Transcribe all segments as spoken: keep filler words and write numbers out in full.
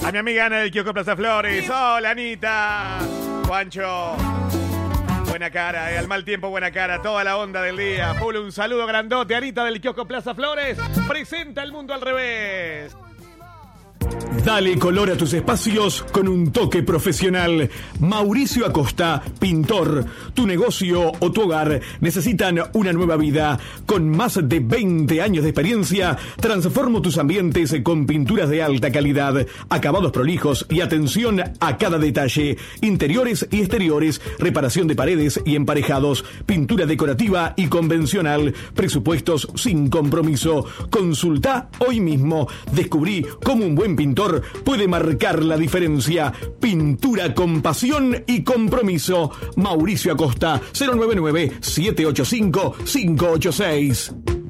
A mi amiga Ana del kiosco Plaza Flores. Hola, Anita. Juancho. Buena cara, eh. Al mal tiempo, buena cara. Toda la onda del día. Pablo, un saludo grandote. Anita del kiosco Plaza Flores. Presenta el mundo al revés. Dale color a tus espacios con un toque profesional. Mauricio Acosta, pintor. Tu negocio o tu hogar necesitan una nueva vida. Con más de veinte años de experiencia, transformo tus ambientes con pinturas de alta calidad, acabados prolijos y atención a cada detalle. Interiores y exteriores, reparación de paredes y emparejados, pintura decorativa y convencional, presupuestos sin compromiso. Consulta hoy mismo. Descubrí cómo un buen pintor puede marcar la diferencia. Pintura con pasión y compromiso. Mauricio Acosta, cero nueve nueve, siete ocho cinco, cinco ocho seis.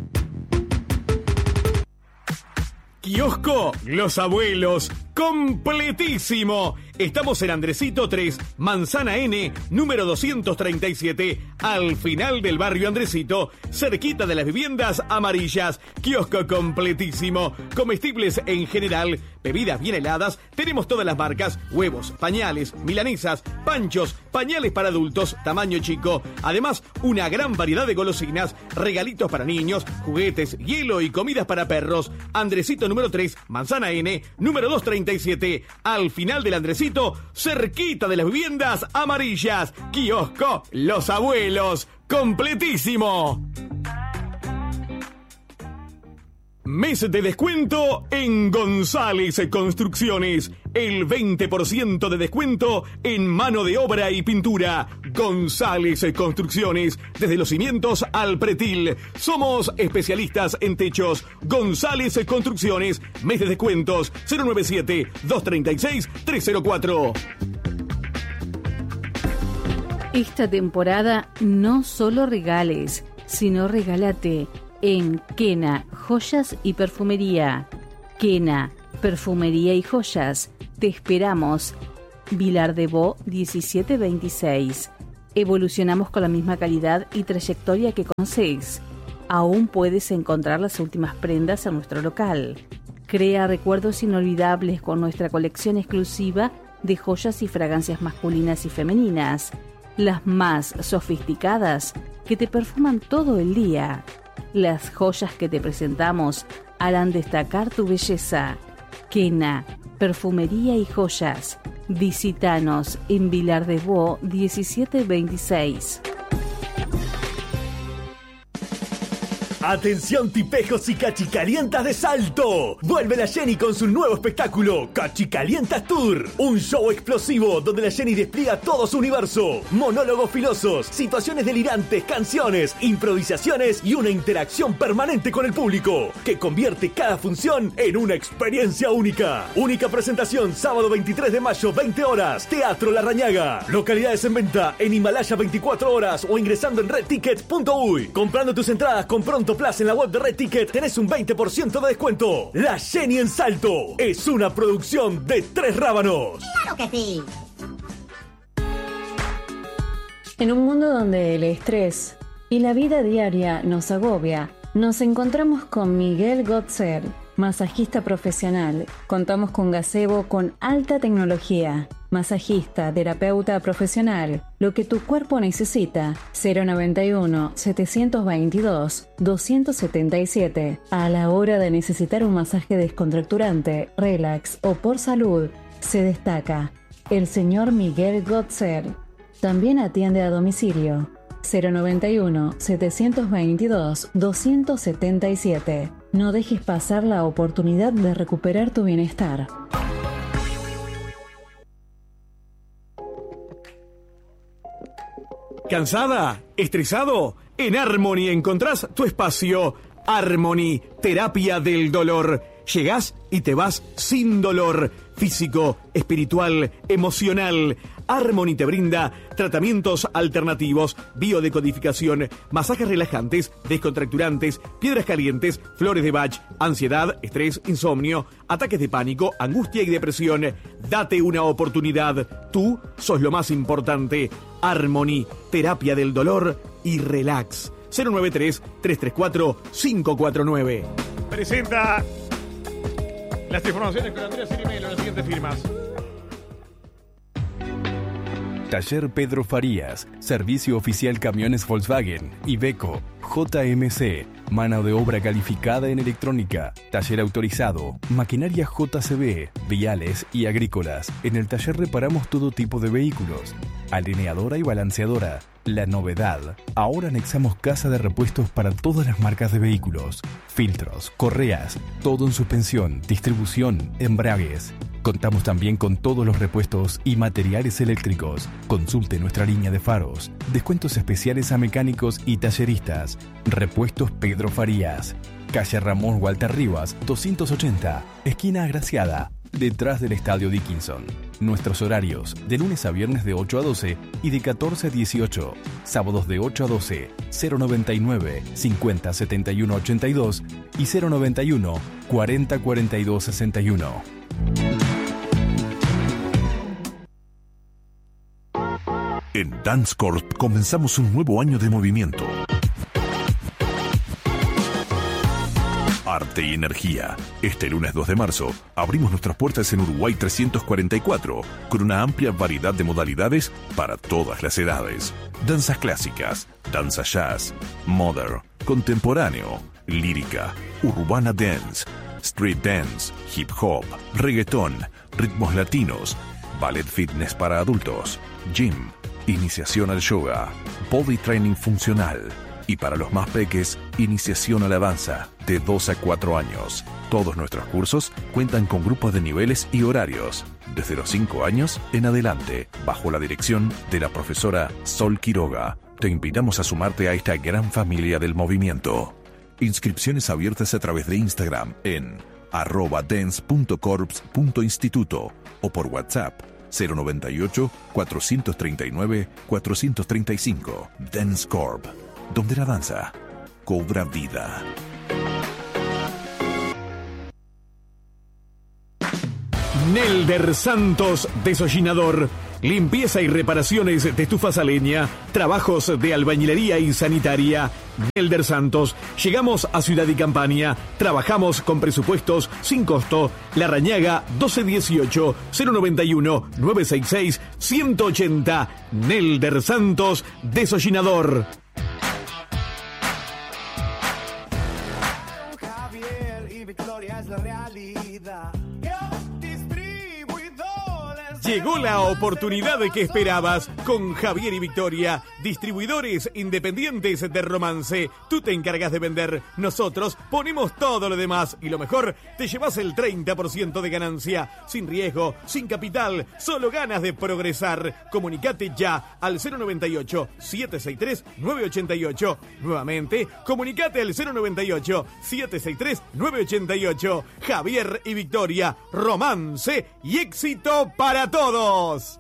Kiosco Los Abuelos, completísimo. Estamos en Andresito tres, Manzana N, número doscientos treinta y siete, al final del barrio Andresito, cerquita de las viviendas amarillas. Kiosco completísimo. Comestibles en general, bebidas bien heladas, tenemos todas las marcas, huevos, pañales, milanesas, panchos, pañales para adultos, tamaño chico. Además, una gran variedad de golosinas, regalitos para niños, juguetes, hielo y comidas para perros. Andresito número tres, Manzana N, número doscientos treinta y siete, al final del Andresito, cerquita de las viviendas amarillas. Kiosco Los Abuelos, completísimo. Mes de descuento en González Construcciones. El veinte por ciento de descuento en mano de obra y pintura. González Construcciones. Desde los cimientos al pretil. Somos especialistas en techos. González Construcciones. Mes de descuentos. cero nueve siete, dos tres seis, tres cero cuatro. Esta temporada no solo regales, sino regálate en Quena, Joyas y Perfumería. Quena, Perfumería y Joyas. Te esperamos. Vilar de Bo diecisiete veintiséis. Evolucionamos con la misma calidad y trayectoria que conocéis. Aún puedes encontrar las últimas prendas en nuestro local. Crea recuerdos inolvidables con nuestra colección exclusiva de joyas y fragancias masculinas y femeninas. Las más sofisticadas que te perfuman todo el día. Las joyas que te presentamos harán destacar tu belleza. Quena, Perfumería y Joyas. Visítanos en Vilar de Bo diecisiete veintiséis. Atención tipejos y cachicalientas de Salto. Vuelve la Jenny con su nuevo espectáculo, Cachicalientas Tour. Un show explosivo donde la Jenny despliega todo su universo. Monólogos filosos, situaciones delirantes, canciones, improvisaciones y una interacción permanente con el público que convierte cada función en una experiencia única. Única presentación sábado veintitrés de mayo, veinte horas, Teatro La Rañaga. Localidades en venta en Himalaya veinticuatro horas o ingresando en red ticket punto uy. Comprando tus entradas con Pronto Plus en la web de Red Ticket tenés un veinte por ciento de descuento. La Jenny en Salto es una producción de Tres Rábanos. ¡Claro que sí! En un mundo donde el estrés y la vida diaria nos agobia, nos encontramos con Miguel Gotzer, masajista profesional. Contamos con gazebo con alta tecnología. Masajista, terapeuta profesional. Lo que tu cuerpo necesita. cero noventa y uno, setecientos veintidós, doscientos setenta y siete. A la hora de necesitar un masaje descontracturante, relax o por salud, se destaca el señor Miguel Gotzer. También atiende a domicilio. cero noventa y uno, setecientos veintidós, doscientos setenta y siete. No dejes pasar la oportunidad de recuperar tu bienestar. ¿Cansada? ¿Estresado? En Harmony encontrás tu espacio. Harmony, terapia del dolor. Llegás y te vas sin dolor físico, espiritual, emocional. Harmony te brinda tratamientos alternativos, biodecodificación, masajes relajantes, descontracturantes, piedras calientes, flores de Bach, ansiedad, estrés, insomnio, ataques de pánico, angustia y depresión. Date una oportunidad. Tú sos lo más importante. Harmony, terapia del dolor y relax. cero nueve tres, tres tres cuatro, cinco cuatro nueve. Presenta Las informaciones con Andrea Cirimelo, las siguientes firmas. Taller Pedro Farías, Servicio Oficial Camiones Volkswagen, Iveco, J M C, mano de obra calificada en electrónica, taller autorizado, maquinaria J C B, viales y agrícolas. En el taller reparamos todo tipo de vehículos, alineadora y balanceadora. La novedad, ahora anexamos casa de repuestos para todas las marcas de vehículos, filtros, correas, todo en suspensión, distribución, embragues. Contamos también con todos los repuestos y materiales eléctricos. Consulte nuestra línea de faros. Descuentos especiales a mecánicos y talleristas. Repuestos Pedro Farías. Calle Ramón Walter Rivas, doscientos ochenta, esquina Agraciada, detrás del Estadio Dickinson. Nuestros horarios, de lunes a viernes de ocho a doce y de catorce a dieciocho. Sábados de ocho a doce, cero noventa y nueve, cincuenta setenta y uno ochenta y dos y cero noventa y uno, cuarenta cuarenta y dos sesenta y uno. En Dance Corp comenzamos un nuevo año de movimiento. Arte y energía. Este lunes dos de marzo abrimos nuestras puertas en Uruguay trescientos cuarenta y cuatro con una amplia variedad de modalidades para todas las edades. Danzas clásicas, danza jazz, modern, contemporáneo, lírica, urbana dance, street dance, hip hop, reggaetón, ritmos latinos, ballet fitness para adultos, gym, iniciación al yoga, body training funcional y para los más peques, iniciación a la danza de dos a cuatro años. Todos nuestros cursos cuentan con grupos de niveles y horarios, desde los cinco años en adelante, bajo la dirección de la profesora Sol Quiroga. Te invitamos a sumarte a esta gran familia del movimiento. Inscripciones abiertas a través de Instagram en arroba dance punto corps punto instituto o por WhatsApp cero noventa y ocho, cuatrocientos treinta y nueve, cuatrocientos treinta y cinco. Dance Corp, donde la danza cobra vida. Nelder Santos Desollinador. Limpieza y reparaciones de estufas a leña, trabajos de albañilería y sanitaria. Nelder Santos. Llegamos a Ciudad y Campaña. Trabajamos con presupuestos sin costo. Larrañaga doce dieciocho, cero noventa y uno, novecientos sesenta y seis, ciento ochenta. Nelder Santos Desollinador. Javier y Victoria es la realidad. Llegó la oportunidad que esperabas con Javier y Victoria, distribuidores independientes de romance. Tú te encargas de vender, nosotros ponemos todo lo demás y lo mejor, te llevas el treinta por ciento de ganancia, sin riesgo, sin capital, solo ganas de progresar. Comunicate ya al cero noventa y ocho, setecientos sesenta y tres, novecientos ochenta y ocho. Nuevamente, comunicate al cero noventa y ocho, setecientos sesenta y tres, novecientos ochenta y ocho. Javier y Victoria, romance y éxito para todos.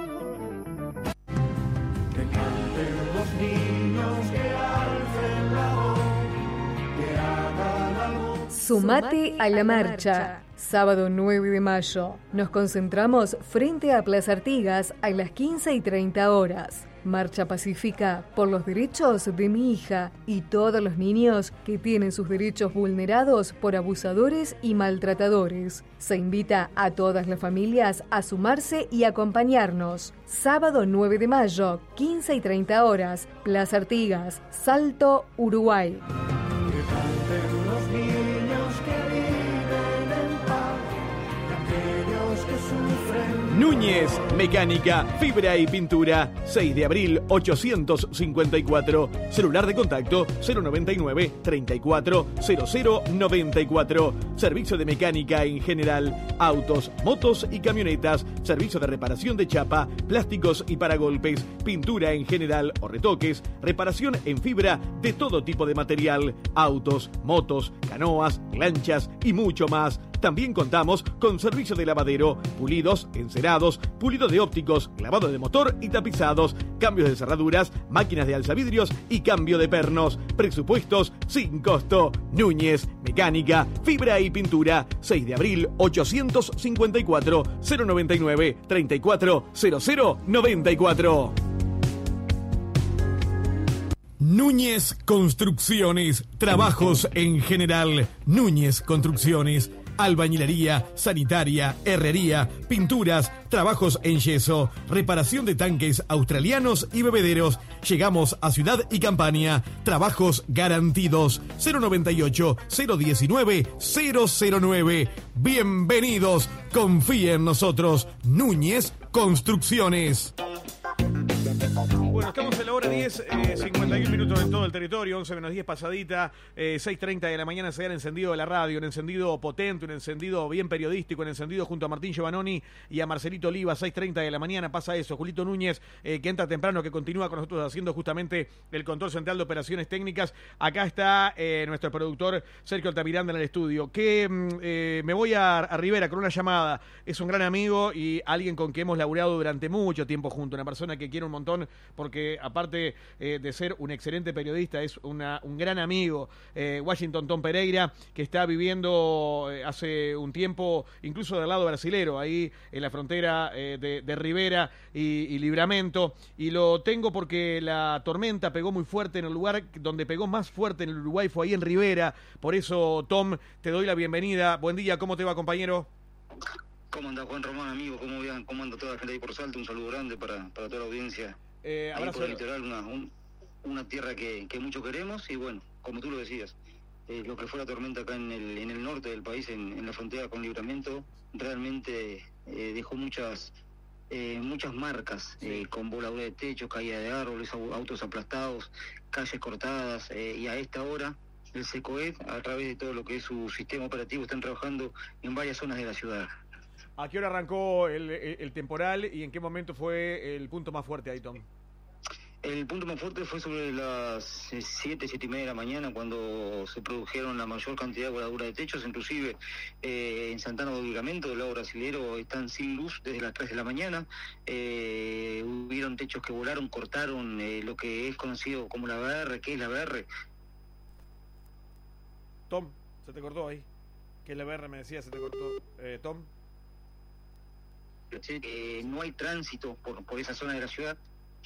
Sumate a la marcha. Sábado nueve de mayo. Nos concentramos frente a Plaza Artigas a las quince y treinta horas. Marcha pacífica por los derechos de mi hija y todos los niños que tienen sus derechos vulnerados por abusadores y maltratadores. Se invita a todas las familias a sumarse y acompañarnos. Sábado nueve de mayo, quince y treinta horas, Plaza Artigas, Salto, Uruguay. Núñez, mecánica, fibra y pintura, seis de abril ochocientos cincuenta y cuatro, celular de contacto cero noventa y nueve, treinta y cuatro, cero cero noventa y cuatro, servicio de mecánica en general, autos, motos y camionetas, servicio de reparación de chapa, plásticos y paragolpes, pintura en general o retoques, reparación en fibra de todo tipo de material, autos, motos, canoas, lanchas y mucho más. También contamos con servicio de lavadero, pulidos, encerados, pulido de ópticos, lavado de motor y tapizados, cambios de cerraduras, máquinas de alzavidrios y cambio de pernos. Presupuestos sin costo. Núñez, mecánica, fibra y pintura. seis de abril ochocientos cincuenta y cuatro, cero noventa y nueve, treinta y cuatro, cero cero noventa y cuatro. Núñez Construcciones, trabajos en general. Núñez Construcciones, albañilería, sanitaria, herrería, pinturas, trabajos en yeso, reparación de tanques australianos y bebederos. Llegamos a Ciudad y Campaña. Trabajos garantidos. cero noventa y ocho, cero diecinueve, cero cero nueve. Bienvenidos. Confía en nosotros. Núñez Construcciones. Bueno, estamos en la hora diez, eh, cincuenta y uno minutos en todo el territorio, once menos diez pasadita, eh, seis treinta de la mañana se da el encendido de la radio, un encendido potente, un encendido bien periodístico, un encendido junto a Martín Giovannoni y a Marcelito Oliva, seis treinta de la mañana pasa eso. Julito Núñez, eh, que entra temprano, que continúa con nosotros haciendo justamente el control central de operaciones técnicas. Acá está eh, nuestro productor Sergio Altamiranda en el estudio, que eh, me voy a, a Rivera con una llamada. Es un gran amigo y alguien con que hemos laburado durante mucho tiempo junto, una persona que quiero un montón, porque aparte eh, de ser un excelente periodista, es una, un gran amigo, eh, Washington Tom Pereira, que está viviendo eh, hace un tiempo, incluso del lado brasilero, ahí en la frontera eh, de, de Rivera y, y Libramento, y lo tengo porque la tormenta pegó muy fuerte en el lugar donde pegó más fuerte en el Uruguay, fue ahí en Rivera. Por eso, Tom, te doy la bienvenida. Buen día, ¿cómo te va, compañero? ¿Cómo anda Juan Román, amigo? ¿Cómo, ¿Cómo anda toda la gente ahí por Salto? Un saludo grande para, para toda la audiencia. Eh, ahí por el litoral, una, un, una tierra que, que mucho queremos y bueno, como tú lo decías, eh, lo que fue la tormenta acá en el, en el norte del país, en, en la frontera con Libramento, realmente eh, dejó muchas eh, muchas marcas, sí. eh, con voladura de techo, caída de árboles, autos aplastados, calles cortadas, eh, y a esta hora el SECOED, a través de todo lo que es su sistema operativo, están trabajando en varias zonas de la ciudad. ¿A qué hora arrancó el, el, el temporal y en qué momento fue el punto más fuerte ahí, Tom? El punto más fuerte fue sobre las siete, siete y media de la mañana, cuando se produjeron la mayor cantidad de voladura de techos. Inclusive eh, en Santana do Livramento, del lado brasilero, están sin luz desde las tres de la mañana. Eh, hubieron techos que volaron, cortaron eh, lo que es conocido como la B R. ¿Qué es la B R? Tom, se te cortó ahí. ¿Qué es la B R? Me decía, se te cortó. Eh, Tom. Eh, no hay tránsito por, por esa zona de la ciudad.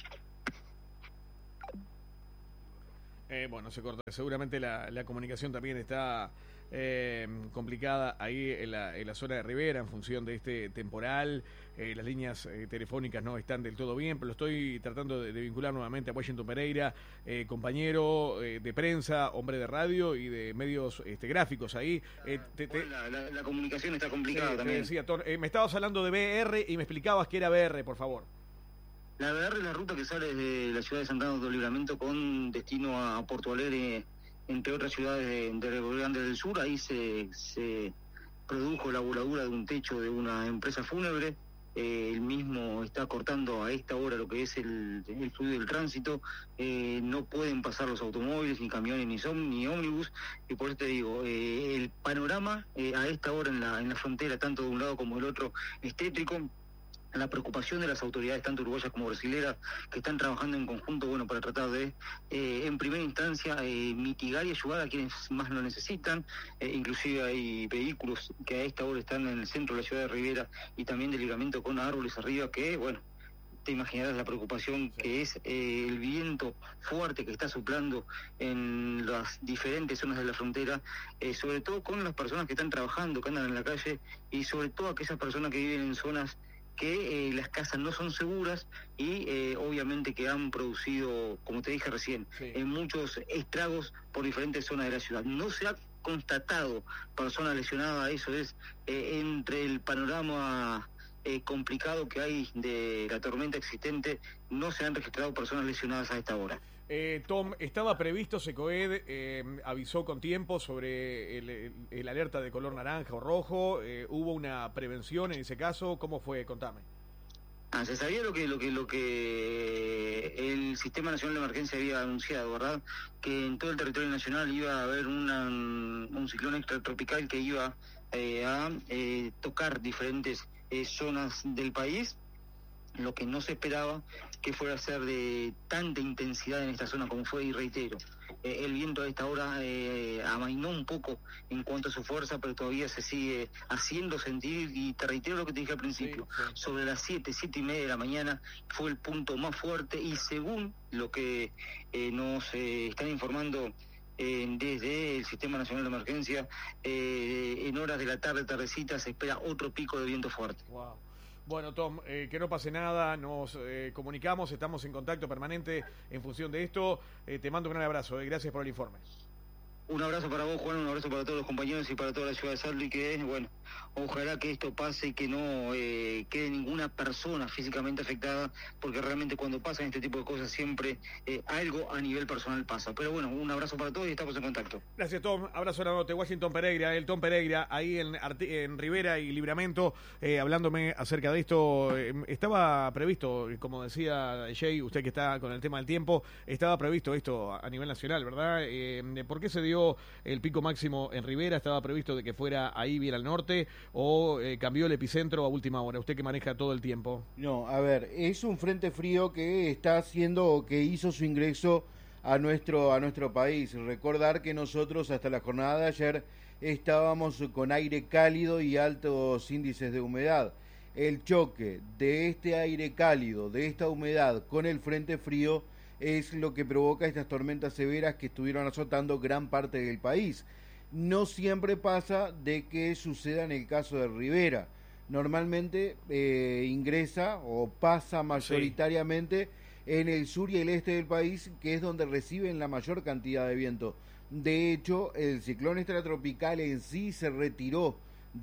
Eh, bueno, se cortó. Seguramente la, la comunicación también está eh, complicada ahí en la, en la zona de Rivera en función de este temporal. Eh, las líneas eh, telefónicas no están del todo bien, pero lo estoy tratando de, de vincular nuevamente a Washington Pereira, eh, compañero eh, de prensa, hombre de radio y de medios este, gráficos ahí. Eh, te, te... La, la, la comunicación está complicada sí, también. Decía, Tom, eh, me estabas hablando de B R y me explicabas qué era B R, por favor. La B R es la ruta que sale desde la ciudad de Santana do Livramento con destino a Porto Alegre, entre otras ciudades de, de Río Grande del Sur. Ahí se, se produjo la voladura de un techo de una empresa fúnebre. Eh, el mismo está cortando a esta hora lo que es el, el fluido del tránsito. Eh, no pueden pasar los automóviles, ni camiones, ni, som, ni ómnibus. Y por eso te digo, eh, el panorama eh, a esta hora en la, en la frontera, tanto de un lado como del otro, es tétrico. La preocupación de las autoridades, tanto uruguayas como brasileras, que están trabajando en conjunto, bueno, para tratar de, eh, en primera instancia, eh, mitigar y ayudar a quienes más lo necesitan. Eh, inclusive hay vehículos que a esta hora están en el centro de la ciudad de Rivera y también de Libramento con árboles arriba, que, bueno, te imaginarás la preocupación que es eh, el viento fuerte que está soplando en las diferentes zonas de la frontera, eh, sobre todo con las personas que están trabajando, que andan en la calle, y sobre todo aquellas personas que viven en zonas que eh, las casas no son seguras y eh, obviamente que han producido, como te dije recién, sí. eh, muchos estragos por diferentes zonas de la ciudad. No se ha constatado personas lesionadas, eso es eh, entre el panorama eh, complicado que hay de la tormenta existente, no se han registrado personas lesionadas a esta hora. Eh, Tom, ¿estaba previsto, SECOED eh, avisó con tiempo sobre el, el, el alerta de color naranja o rojo? Eh, ¿Hubo una prevención en ese caso? ¿Cómo fue? Contame. Ah, se sabía lo que lo que lo que el Sistema Nacional de Emergencia había anunciado, ¿verdad? Que en todo el territorio nacional iba a haber una, un ciclón extratropical que iba eh, a eh, tocar diferentes eh, zonas del país. Lo que no se esperaba que fuera a ser de tanta intensidad en esta zona como fue, y reitero, eh, el viento a esta hora eh, amainó un poco en cuanto a su fuerza, pero todavía se sigue haciendo sentir, y te reitero lo que te dije al principio, sí, sí. Sobre las siete, siete y media de la mañana fue el punto más fuerte, y según lo que eh, nos eh, están informando eh, desde el Sistema Nacional de Emergencia. Eh, en horas de la tarde, tardecita, se espera otro pico de viento fuerte. Wow. Bueno, Tom, eh, que no pase nada, nos eh, comunicamos, estamos en contacto permanente en función de esto. Eh, te mando un gran abrazo, eh, gracias por el informe. Un abrazo para vos, Juan, un abrazo para todos los compañeros y para toda la ciudad de Salto, y que, bueno, ojalá que esto pase y que no eh, quede ninguna persona físicamente afectada, porque realmente cuando pasan este tipo de cosas siempre eh, algo a nivel personal pasa. Pero bueno, un abrazo para todos y estamos en contacto. Gracias, Tom. Abrazo grande. Washington Pereira, el Tom Pereira, ahí en, en Rivera y Libramento, eh, hablándome acerca de esto. Eh, estaba previsto, como decía Jay, usted que está con el tema del tiempo, estaba previsto esto a nivel nacional, ¿verdad? Eh, ¿Por qué se dio el pico máximo en Rivera? ¿Estaba previsto de que fuera ahí bien al norte o eh, cambió el epicentro a última hora? Usted que maneja todo el tiempo. No, a ver, es un frente frío que está haciendo, que hizo su ingreso a nuestro, a nuestro país. Recordar que nosotros hasta la jornada de ayer estábamos con aire cálido y altos índices de humedad. El choque de este aire cálido, de esta humedad con el frente frío, es lo que provoca estas tormentas severas que estuvieron azotando gran parte del país. No siempre pasa de que suceda en el caso de Rivera. Normalmente eh, ingresa o pasa mayoritariamente sí. en el sur y el este del país, que es donde reciben la mayor cantidad de viento. De hecho, el ciclón extratropical en sí se retiró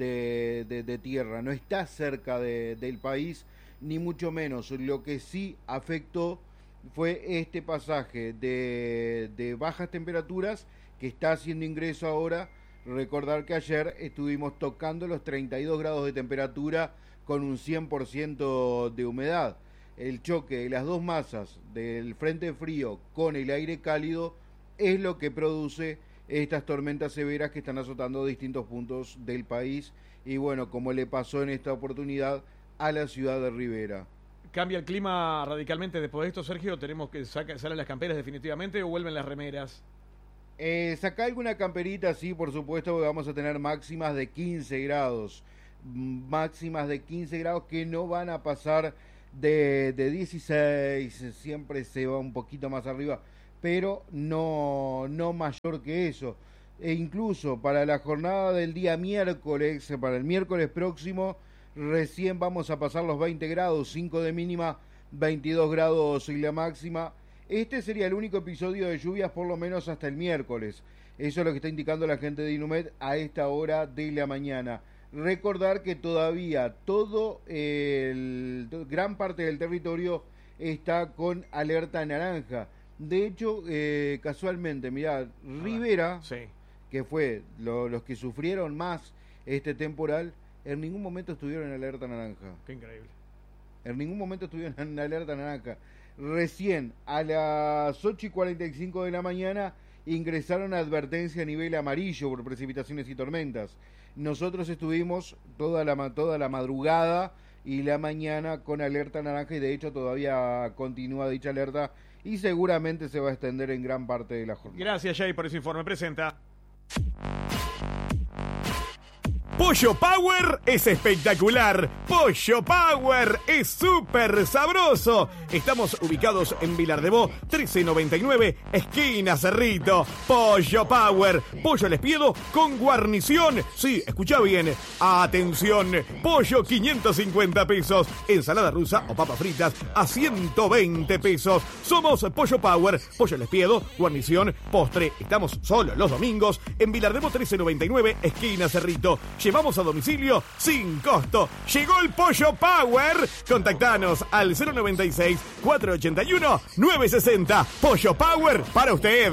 de, de, de tierra, no está cerca de, del país, ni mucho menos. Lo que sí afectó fue este pasaje de, de bajas temperaturas que está haciendo ingreso ahora. Recordar que ayer estuvimos tocando los treinta y dos grados de temperatura con un cien por ciento de humedad. El choque de las dos masas del frente frío con el aire cálido es lo que produce estas tormentas severas que están azotando distintos puntos del país, y bueno, como le pasó en esta oportunidad a la ciudad de Rivera. ¿Cambia el clima radicalmente después de esto, Sergio? ¿Tenemos que sacar salen las camperas definitivamente o vuelven las remeras? Eh, saca alguna camperita, sí, por supuesto, porque vamos a tener máximas de quince grados. Máximas de quince grados que no van a pasar de, de dieciséis, siempre se va un poquito más arriba, pero no, no mayor que eso. E incluso para la jornada del día miércoles, para el miércoles próximo, recién vamos a pasar los veinte grados, cinco de mínima, veintidós grados y la máxima. Este sería el único episodio de lluvias por lo menos hasta el miércoles. Eso es lo que está indicando la gente de Inumet a esta hora de la mañana. Recordar que todavía todo el, gran parte del territorio está con alerta naranja. De hecho, eh, casualmente, mirá, Rivera, sí. que fue lo, los que sufrieron más este temporal, en ningún momento estuvieron en alerta naranja. Qué increíble. En ningún momento estuvieron en alerta naranja. Recién a las ocho y cuarenta y cinco de la mañana ingresaron a advertencia a nivel amarillo por precipitaciones y tormentas. Nosotros estuvimos toda la, toda la madrugada y la mañana con alerta naranja, y de hecho todavía continúa dicha alerta y seguramente se va a extender en gran parte de la jornada. Gracias, Jay, por ese informe. Presenta. Pollo Power es espectacular. Pollo Power es súper sabroso. Estamos ubicados en Vilar de Bo, trece noventa y nueve, esquina Cerrito. Pollo Power, pollo al espiedo con guarnición. Sí, escucha bien. Atención, pollo quinientos cincuenta pesos. Ensalada rusa o papas fritas a ciento veinte pesos. Somos Pollo Power, pollo al espiedo, guarnición, postre. Estamos solo los domingos en Vilar de Bo, trece noventa y nueve, esquina Cerrito. Llevamos a domicilio sin costo. Llegó el Pollo Power. Contactanos al cero noventa y seis, cuatrocientos ochenta y uno, novecientos sesenta. Pollo Power para usted.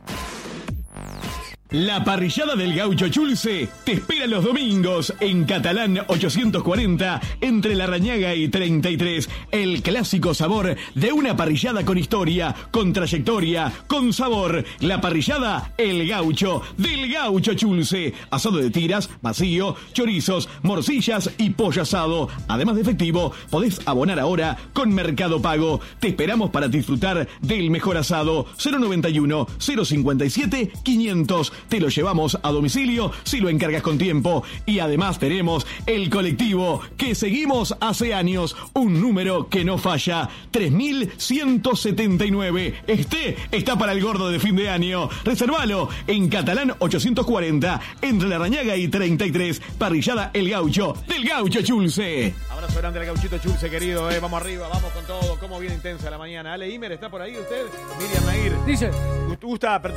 La parrillada del Gaucho Chulce te espera los domingos en Catalán ochocientos cuarenta entre Larrañaga y treinta y tres. El clásico sabor de una parrillada con historia, con trayectoria, con sabor. La parrillada El Gaucho del Gaucho Chulce. Asado de tiras, vacío, chorizos, morcillas y pollo asado. Además de efectivo, podés abonar ahora con Mercado Pago. Te esperamos para disfrutar del mejor asado. cero noventa y uno, cero cincuenta y siete, quinientos. te lo llevamos a domicilio si lo encargas con tiempo. Y además tenemos el colectivo que seguimos hace años, un número que no falla, tres mil ciento setenta y nueve. Este está para el gordo de fin de año. Reservalo en Catalán ochocientos cuarenta, entre La Rañaga y treinta y tres. Parrillada El Gaucho, del Gaucho Chulce. Abrazo grande al Gauchito Chulce, querido, eh. Vamos arriba, vamos con todo. Cómo viene intensa la mañana. Ale Imer, ¿está por ahí usted? Miriam Nair. Dice. Gusta